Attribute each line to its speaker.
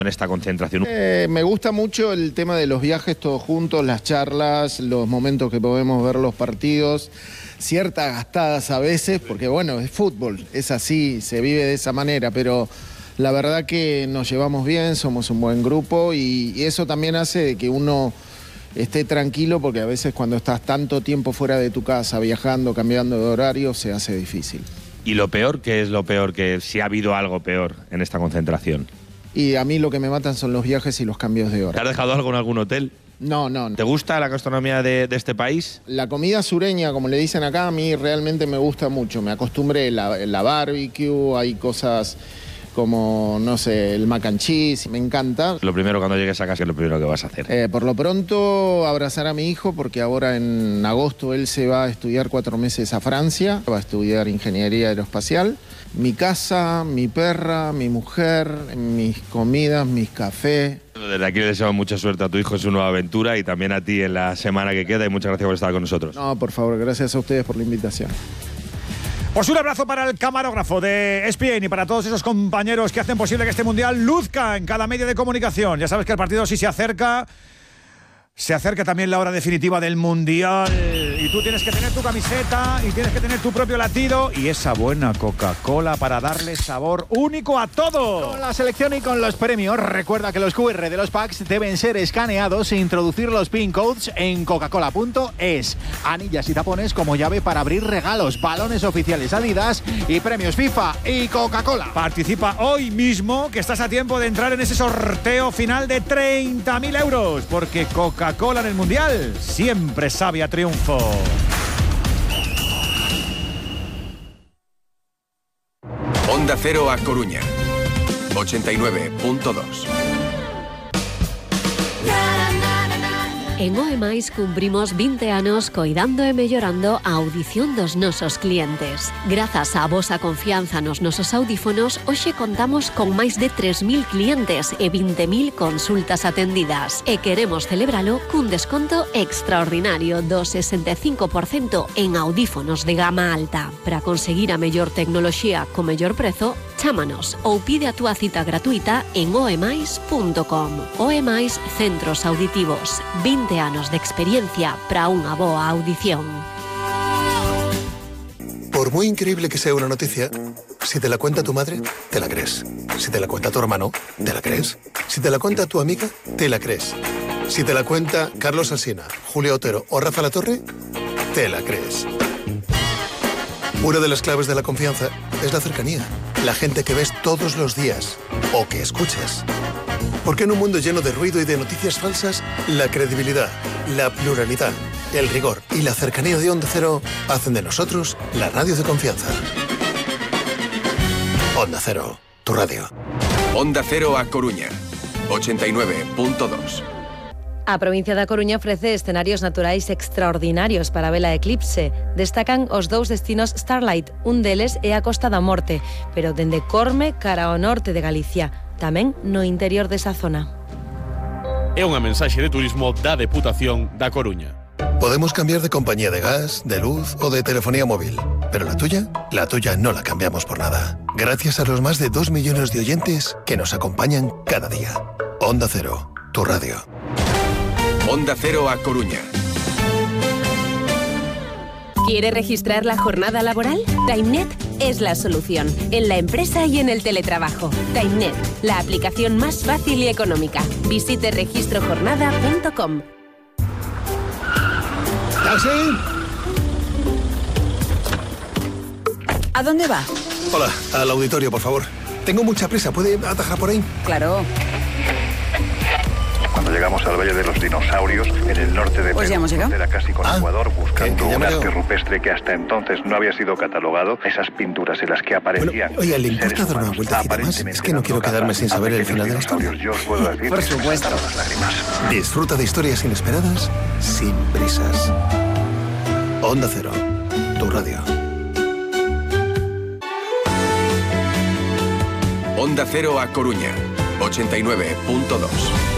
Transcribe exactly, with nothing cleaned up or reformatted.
Speaker 1: en esta concentración?
Speaker 2: Eh, me gusta mucho el tema de los viajes todos juntos, las charlas, los momentos que podemos ver los partidos, ciertas gastadas a veces, porque bueno, es fútbol, es así, se vive de esa manera, pero la verdad que nos llevamos bien, somos un buen grupo y, y eso también hace de que uno esté tranquilo, porque a veces cuando estás tanto tiempo fuera de tu casa, viajando, cambiando de horario, se hace difícil.
Speaker 1: ¿Y lo peor? ¿Qué es lo peor? Que si ha habido algo peor en esta concentración.
Speaker 2: Y a mí lo que me matan son los viajes y los cambios de hora.
Speaker 1: ¿Te has dejado algo en algún hotel?
Speaker 2: No, no, no.
Speaker 1: ¿Te gusta la gastronomía de, de este país?
Speaker 2: La comida sureña, como le dicen acá, a mí realmente me gusta mucho. Me acostumbré, la, la barbecue, hay cosas como, no sé, el mac and cheese, me encanta.
Speaker 1: Lo primero cuando llegues a casa, ¿qué es lo primero que vas a hacer?
Speaker 2: Eh, por lo pronto, abrazar a mi hijo, porque ahora en agosto él se va a estudiar cuatro meses a Francia, va a estudiar ingeniería aeroespacial. Mi casa, mi perra, mi mujer, mis comidas, mis cafés.
Speaker 1: Desde aquí le deseo mucha suerte a tu hijo en su nueva aventura y también a ti en la semana que queda, y muchas gracias por estar con nosotros.
Speaker 2: No, por favor, gracias a ustedes por la invitación.
Speaker 3: Pues un abrazo para el camarógrafo de E S P N y para todos esos compañeros que hacen posible que este Mundial luzca en cada medio de comunicación. Ya sabes que el partido sí se acerca, se acerca también la hora definitiva del Mundial y tú tienes que tener tu camiseta y tienes que tener tu propio latido y esa buena Coca-Cola para darle sabor único a todo.
Speaker 4: Con la selección y con los premios, recuerda que los Q R de los packs deben ser escaneados e introducir los pin codes en coca-cola punto es. Anillas y tapones como llave para abrir regalos, balones oficiales Adidas y premios FIFA y Coca-Cola.
Speaker 3: Participa hoy mismo, que estás a tiempo de entrar en ese sorteo final de treinta mil euros, porque Coca-Cola en el Mundial siempre sabe a triunfo.
Speaker 5: Onda Cero A Coruña, ochenta y nueve punto dos.
Speaker 6: En Oemais cumprimos veinte anos coidando e mellorando a audición dos nosos clientes. Grazas á vosa confianza nos nosos audífonos, hoxe contamos con máis de tres mil clientes e vinte mil consultas atendidas. E queremos celebralo cun desconto extraordinario do sesenta e cinco por cento en audífonos de gama alta. Para conseguir a mellor tecnoloxía co mellor prezo, chámanos ou pide a túa cita gratuita en oemais punto com. Oemais Centros Auditivos. veinte anos de experiencia para unha boa audición.
Speaker 7: Por muy increíble que sea una noticia, si te la cuenta tu madre, te la crees. Si te la cuenta tu hermano, te la crees. Si te la cuenta tu amiga, te la crees. Si te la cuenta Carlos Alsina, Julio Otero o Rafa Latorre, te la crees. Una de las claves de la confianza es la cercanía. La gente que ves todos los días o que escuchas. Porque en un mundo lleno de ruido y de noticias falsas, la credibilidad, la pluralidad, el rigor y la cercanía de Onda Cero hacen de nosotros la radio de confianza. Onda Cero, tu radio.
Speaker 5: Onda Cero A Coruña, ochenta y nueve punto dos.
Speaker 8: A provincia da Coruña ofrece escenarios naturais extraordinarios para a vela eclipse. Destacan os dous destinos Starlight, un deles é a Costa da Morte, pero dende Corme cara ao norte de Galicia, tamén no interior desa zona.
Speaker 9: É unha mensaxe de turismo da Deputación da Coruña.
Speaker 7: Podemos cambiar de compañía de gas, de luz o de telefonía móvil, pero la tuya, la tuya no la cambiamos por nada. Gracias a los más de dos millones de oyentes que nos acompañan cada día. Onda Cero, tu radio.
Speaker 5: Onda Cero A Coruña.
Speaker 10: ¿Quiere registrar la jornada laboral? TimeNet es la solución, en la empresa y en el teletrabajo. TimeNet, la aplicación más fácil y económica. Visite registro jornada punto com.
Speaker 7: ¡Taxi!
Speaker 10: ¿A dónde va?
Speaker 7: Hola, al auditorio, por favor. Tengo mucha prisa, ¿puede atajar por ahí?
Speaker 10: Claro.
Speaker 11: Cuando llegamos al Valle de los Dinosaurios, en el norte de
Speaker 10: Pues ya hemos llegado.
Speaker 11: era casi con
Speaker 7: Ah,
Speaker 11: Ecuador, buscando
Speaker 7: que- que ya
Speaker 11: un
Speaker 7: me
Speaker 11: arte
Speaker 7: veo.
Speaker 11: rupestre que hasta entonces no había sido catalogado. Esas pinturas en las que aparecían
Speaker 7: Bueno, oiga, ¿le importa
Speaker 11: seres
Speaker 7: dar una
Speaker 11: humanos
Speaker 7: vueltecita más?
Speaker 11: aparentemente
Speaker 7: Es que no quiero
Speaker 11: dando
Speaker 7: quedarme
Speaker 11: caza
Speaker 7: sin saber
Speaker 11: a
Speaker 7: el final de la
Speaker 11: pequeños
Speaker 7: historia.
Speaker 11: dinosaurios. Yo os puedo decir
Speaker 10: Por
Speaker 11: que se me
Speaker 10: supuesto.
Speaker 11: saltaron las lágrimas.
Speaker 7: Disfruta de historias inesperadas sin prisas. Onda Cero, tu radio.
Speaker 5: Onda Cero A Coruña, ochenta y nueve punto dos.